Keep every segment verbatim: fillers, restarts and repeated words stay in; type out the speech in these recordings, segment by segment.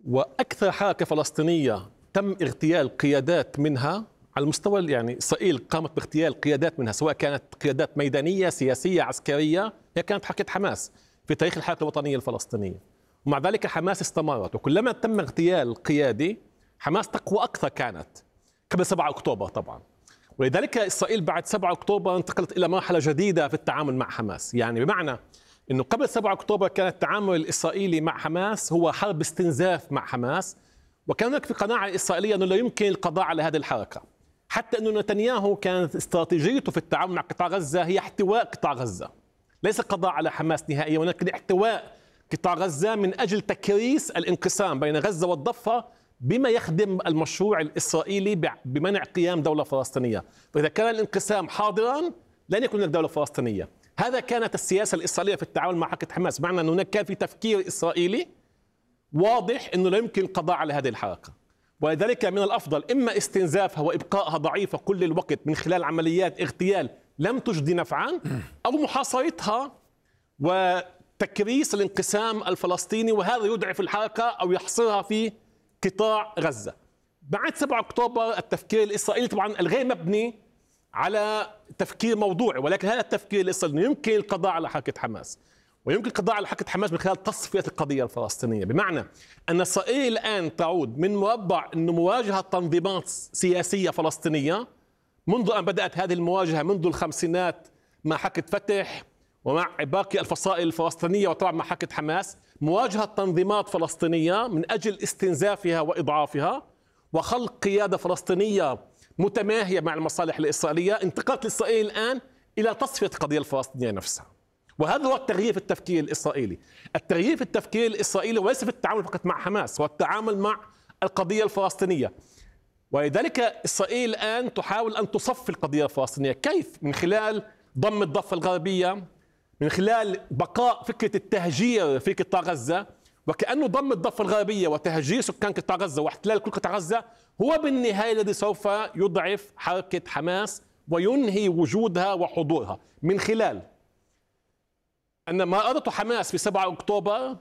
وأكثر حركة فلسطينية تم اغتيال قيادات منها على المستوى، يعني إسرائيل قامت باغتيال قيادات منها، سواء كانت قيادات ميدانية سياسية عسكرية، هي كانت حركة حماس في تاريخ الحركة الوطنية الفلسطينية. ومع ذلك حماس استمرت، وكلما تم اغتيال قيادي حماس تقوى أكثر كانت قبل سبعة أكتوبر طبعا. ولذلك إسرائيل بعد سبعة أكتوبر انتقلت إلى مرحلة جديدة في التعامل مع حماس. يعني بمعنى أنه قبل سبعة أكتوبر كان التعامل الإسرائيلي مع حماس هو حرب استنزاف مع حماس، وكان هناك في قناعة إسرائيلية أنه لا يمكن القضاء على هذه الحركة، حتى أنه نتنياهو كانت استراتيجيته في التعامل مع قطاع غزة هي احتواء قطاع غزة، ليس القضاء على حماس نهائيا، ولكن احتواء قطاع غزة من أجل تكريس الانقسام بين غزة والضفة بما يخدم المشروع الإسرائيلي بمنع قيام دولة فلسطينية. فإذا كان الانقسام حاضرا لن يكون هناك دولة فلسطينية. هذا كانت السياسة الإسرائيلية في التعامل مع حركة حماس، بمعنى أنه هناك كان في تفكير إسرائيلي واضح أنه لا يمكن القضاء على هذه الحركة، ولذلك من الأفضل إما استنزافها وإبقائها ضعيفة كل الوقت من خلال عمليات اغتيال لم تجدي نفعا، أو محاصرتها وتكريس الانقسام الفلسطيني، وهذا يضعف الحركة أو يحصرها في قطاع غزة. بعد سبعة أكتوبر التفكير الإسرائيلي طبعا الغير مبني على تفكير موضوعي، ولكن هذا التفكير الإسرائيلي يمكن القضاء على حركة حماس، ويمكن القضاء على حركة حماس من خلال تصفية القضية الفلسطينية، بمعنى أن إسرائيل الآن تعود من مربع أنه مواجهة تنظيمات سياسية فلسطينية منذ أن بدأت هذه المواجهة منذ الخمسينات مع حركة فتح ومع باقي الفصائل الفلسطينية وطبعا مع حركة حماس، مواجهة تنظيمات فلسطينية من أجل استنزافها وإضعافها وخلق قيادة فلسطينية متماهية مع المصالح الإسرائيلية. انتقلت إسرائيل الآن إلى تصفية القضية الفلسطينية نفسها، وهذا هو التغيير في التفكير الإسرائيلي. التغيير في التفكير الإسرائيلي وليس في التعامل فقط مع حماس، هو التعامل مع القضية الفلسطينية. ولذلك إسرائيل الآن تحاول أن تصفي القضية الفلسطينية. كيف؟ من خلال ضم الضفة الغربية، من خلال بقاء فكرة التهجير في قطاع غزة، وكأنه ضم الضفة الغربية وتهجير سكان قطاع غزة واحتلال كل قطاع غزة هو بالنهاية الذي سوف يضعف حركة حماس وينهي وجودها وحضورها، من خلال أن ما أرادته حماس في سبعة أكتوبر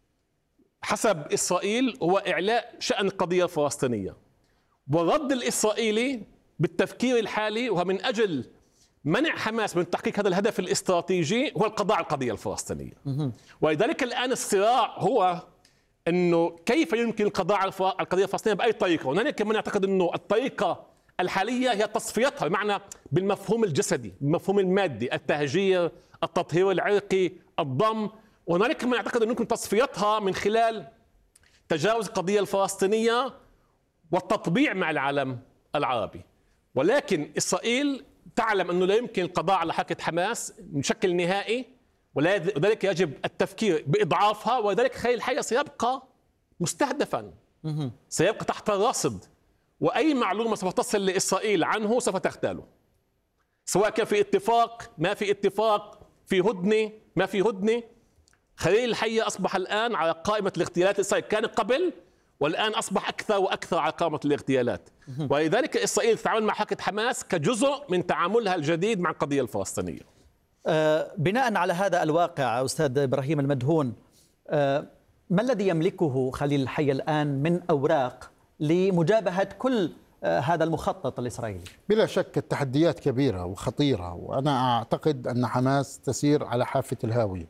حسب إسرائيل هو إعلاء شأن القضية الفلسطينية، والرد الإسرائيلي بالتفكير الحالي وهو من أجل منع حماس من تحقيق هذا الهدف الاستراتيجي هو القضاء على القضية الفلسطينية. ولذلك الآن الصراع هو أنه كيف يمكن القضاء على القضية الفلسطينية بأي طريقة. وأنا كمان أعتقد أنه الطريقة الحالية هي تصفيتها، بمعنى بالمفهوم الجسدي، بالمفهوم المادي، التهجير، التطهير العرقي، الضم. وهنالك من أعتقد أنه يمكن تصفيتها من خلال تجاوز القضية الفلسطينية والتطبيع مع العالم العربي. ولكن إسرائيل تعلم أنه لا يمكن القضاء على حركة حماس بشكل نهائي، ولذلك يجب التفكير بإضعافها، ولذلك خليل الحية سيبقى مستهدفا، سيبقى تحت الرصد، وأي معلومة سوف تصل لإسرائيل عنه سوف تغتاله، سواء كان في اتفاق ما في اتفاق، في هدنة ما في هدنة. خليل الحية أصبح الآن على قائمة الاغتيالات الإسرائيلية، كان قبل والآن أصبح أكثر وأكثر على قائمة الاغتيالات. ولذلك إسرائيل تتعامل مع حركة حماس كجزء من تعاملها الجديد مع القضية الفلسطينية. آه بناء على هذا الواقع أستاذ إبراهيم المدهون، آه ما الذي يملكه خليل الحية الآن من أوراق لمجابهة كل آه هذا المخطط الإسرائيلي؟ بلا شك التحديات كبيرة وخطيرة، وأنا أعتقد أن حماس تسير على حافة الهاوية،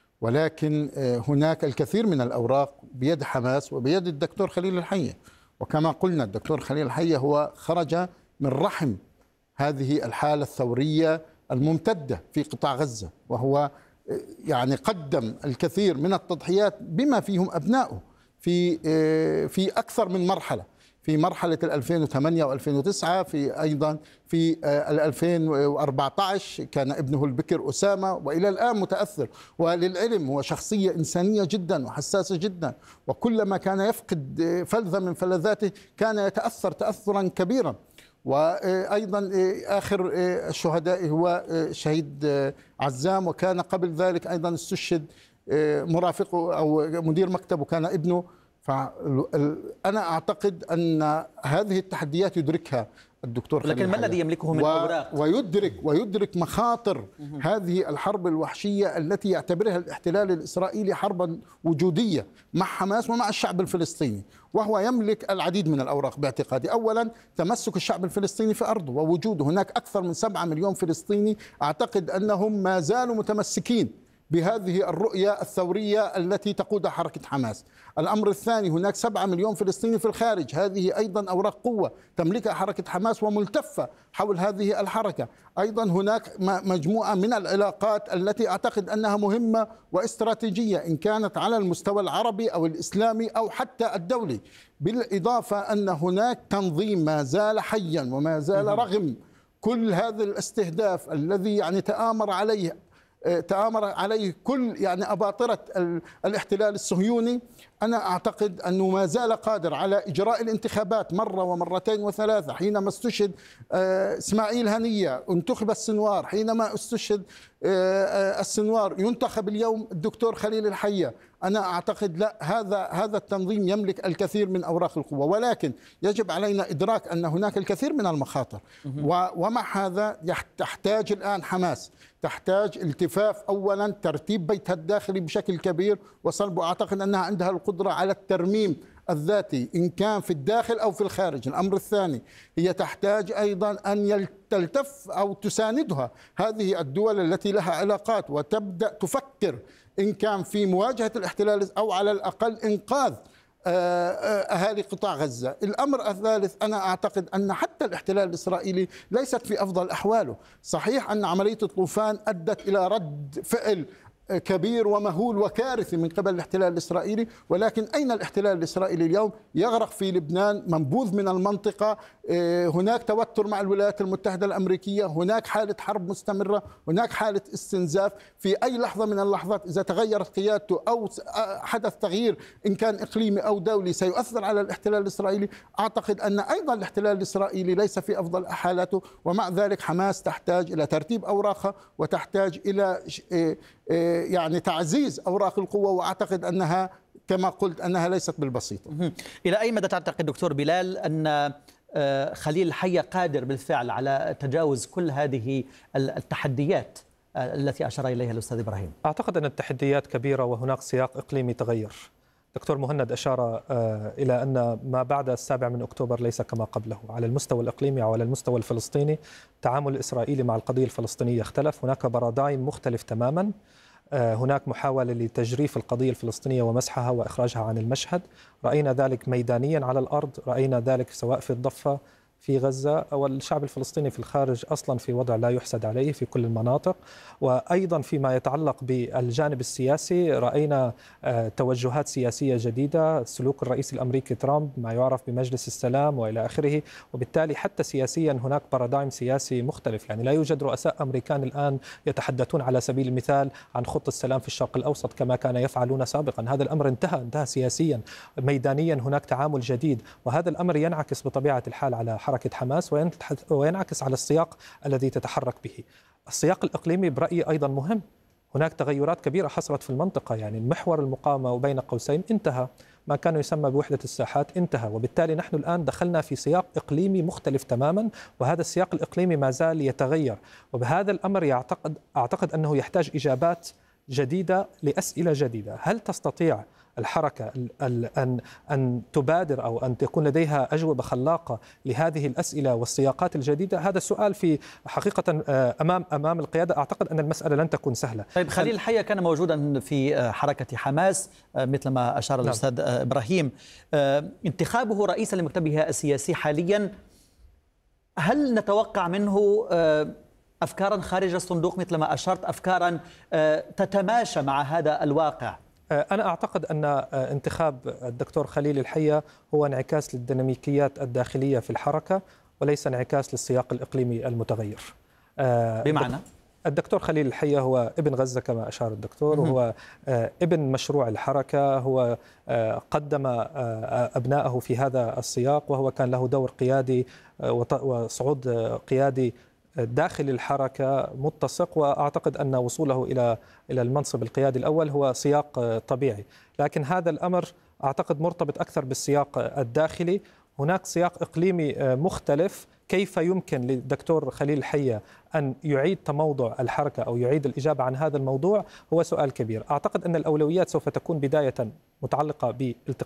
ولكن هناك الكثير من الأوراق بيد حماس وبيد الدكتور خليل الحية. وكما قلنا الدكتور خليل الحية هو خرج من رحم هذه الحالة الثورية الممتدة في قطاع غزة، وهو يعني قدم الكثير من التضحيات بما فيهم أبنائه في في أكثر من مرحلة، في مرحلة ألفين وثمانية وألفين وتسعة، في أيضا في ألفين وأربعة عشر كان ابنه البكر أسامة، وإلى الآن متأثر. وللعلم هو شخصية إنسانية جدا وحساسة جدا، وكلما كان يفقد فلذة من فلذاته كان يتأثر تأثرا كبيرا. وأيضا آخر الشهداء هو شهيد عزام، وكان قبل ذلك أيضا استشهد مرافقه أو مدير مكتبه كان ابنه. فأنا أعتقد أن هذه التحديات يدركها الدكتور خليل لكن ما الذي يملكه من و... أوراق؟ ويدرك ويدرك مخاطر هذه الحرب الوحشية التي يعتبرها الاحتلال الإسرائيلي حربا وجودية مع حماس ومع الشعب الفلسطيني، وهو يملك العديد من الأوراق باعتقادي. أولا تمسك الشعب الفلسطيني في أرضه ووجوده، هناك أكثر من سبعة مليون فلسطيني أعتقد أنهم ما زالوا متمسكين بهذه الرؤية الثورية التي تقودها حركة حماس. الأمر الثاني، هناك سبعة مليون فلسطيني في الخارج، هذه أيضا أوراق قوة تملكها حركة حماس وملتفة حول هذه الحركة. أيضا هناك مجموعة من العلاقات التي أعتقد أنها مهمة واستراتيجية إن كانت على المستوى العربي أو الإسلامي أو حتى الدولي، بالإضافة أن هناك تنظيم ما زال حيا وما زال رغم كل هذا الاستهداف الذي يعني تآمر عليه تآمر عليه كل يعني أباطرة الاحتلال الصهيوني. أنا أعتقد أنه ما زال قادر على إجراء الانتخابات مرة ومرتين وثلاثة. حينما استشهد إسماعيل هنية انتخب السنوار، حينما استشهد السنوار ينتخب اليوم الدكتور خليل الحية. أنا أعتقد لا، هذا هذا التنظيم يملك الكثير من أوراق القوة، ولكن يجب علينا إدراك أن هناك الكثير من المخاطر، ومع هذا تحتاج الآن حماس تحتاج التفاف أولا ترتيب بيتها الداخلي بشكل كبير وصلب، وأعتقد أنها عندها القدرة على الترميم الذاتي إن كان في الداخل أو في الخارج. الأمر الثاني، هي تحتاج أيضا أن تلتف أو تساندها هذه الدول التي لها علاقات وتبدأ تفكر إن كان في مواجهة الاحتلال أو على الأقل إنقاذ أهالي قطاع غزة. الأمر الثالث، أنا أعتقد أن حتى الاحتلال الإسرائيلي ليست في أفضل أحواله. صحيح أن عملية الطوفان أدت إلى رد فعل كبير ومهول وكارثي من قبل الاحتلال الإسرائيلي، ولكن أين الاحتلال الإسرائيلي اليوم؟ يغرق في لبنان، منبوذ من المنطقة، هناك توتر مع الولايات المتحدة الأمريكية، هناك حالة حرب مستمرة، هناك حالة استنزاف. في أي لحظة من اللحظات إذا تغيرت قيادته أو حدث تغيير إن كان إقليمي أو دولي سيؤثر على الاحتلال الإسرائيلي. أعتقد أن أيضا الاحتلال الإسرائيلي ليس في أفضل حالاته، ومع ذلك حماس تحتاج إلى ترتيب أوراقها وتحتاج إلى يعني تعزيز أوراق القوة، وأعتقد أنها كما قلت أنها ليست بالبسيطة. إلى أي مدى تعتقد دكتور بلال أن خليل الحية قادر بالفعل على تجاوز كل هذه التحديات التي أشار إليها الأستاذ إبراهيم؟ أعتقد أن التحديات كبيرة وهناك سياق إقليمي تغير. دكتور مهند أشار إلى أن ما بعد السابع من أكتوبر ليس كما قبله على المستوى الإقليمي أو على المستوى الفلسطيني. التعامل الإسرائيلي مع القضية الفلسطينية اختلف، هناك بارادايم مختلف تماما. هناك محاولة لتجريف القضية الفلسطينية ومسحها وإخراجها عن المشهد. رأينا ذلك ميدانيا على الأرض، رأينا ذلك سواء في الضفة في غزة أو الشعب الفلسطيني في الخارج أصلا في وضع لا يحسد عليه في كل المناطق. وأيضا فيما يتعلق بالجانب السياسي رأينا توجهات سياسية جديدة، سلوك الرئيس الأمريكي ترامب ما يعرف بمجلس السلام وإلى آخره، وبالتالي حتى سياسيا هناك بارادايم سياسي مختلف. يعني لا يوجد رؤساء أمريكان الآن يتحدثون على سبيل المثال عن خطة السلام في الشرق الأوسط كما كان يفعلون سابقا. هذا الأمر انتهى انتهى سياسيا. ميدانيا هناك تعامل جديد، وهذا الأمر ينعكس بطبيعة الحال على حركة حماس وينعكس على السياق الذي تتحرك به. السياق الإقليمي برأيي أيضا مهم. هناك تغيرات كبيرة حصلت في المنطقة، يعني محور المقاومة وبين قوسين انتهى، ما كان يسمى بوحدة الساحات انتهى، وبالتالي نحن الآن دخلنا في سياق إقليمي مختلف تماما، وهذا السياق الإقليمي ما زال يتغير. وبهذا الأمر يعتقد أعتقد أنه يحتاج إجابات جديدة لأسئلة جديدة. هل تستطيع الحركة أن أن تبادر أو أن تكون لديها أجوبة خلاقة لهذه الأسئلة والسياقات الجديدة؟ هذا السؤال في حقيقة أمام أمام القيادة. أعتقد أن المسألة لن تكون سهلة. طيب خليل الحية كان موجودا في حركة حماس مثل ما أشار الأستاذ نعم. إبراهيم، انتخابه رئيسا لمكتبها السياسي حاليا، هل نتوقع منه أفكارا خارج الصندوق مثل ما أشرت، أفكارا تتماشى مع هذا الواقع؟ أنا أعتقد أن انتخاب الدكتور خليل الحية هو انعكاس للديناميكيات الداخلية في الحركة وليس انعكاس للسياق الإقليمي المتغير. بمعنى؟ الدكتور خليل الحية هو ابن غزة كما أشار الدكتور، وهو ابن مشروع الحركة، هو قدم أبنائه في هذا السياق، وهو كان له دور قيادي وصعود قيادي داخل الحركة متسق، وأعتقد أن وصوله إلى إلى المنصب القيادي الأول هو سياق طبيعي. لكن هذا الأمر أعتقد مرتبط أكثر بالسياق الداخلي، هناك سياق إقليمي مختلف. كيف يمكن للدكتور خليل الحية أن يعيد تموضع الحركة أو يعيد الإجابة عن هذا الموضوع هو سؤال كبير. أعتقد أن الأولويات سوف تكون بداية متعلقة بالتقاء